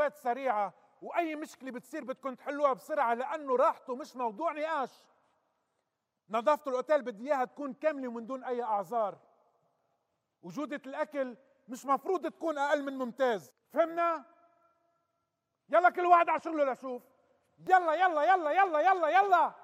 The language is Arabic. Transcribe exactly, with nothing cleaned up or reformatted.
خطوات سريعة، وأي مشكلة بتصير بدكم تحلوها بسرعة لأنه راحته مش موضوع نقاش. نظافة الأوتيل بدي إياها تكون كاملة ومن دون أي أعذار. وجودة الأكل مش مفروض تكون أقل من ممتاز. فهمنا؟ يلا كل واحد على شغله لشوف. يلا يلا يلا يلا يلا يلا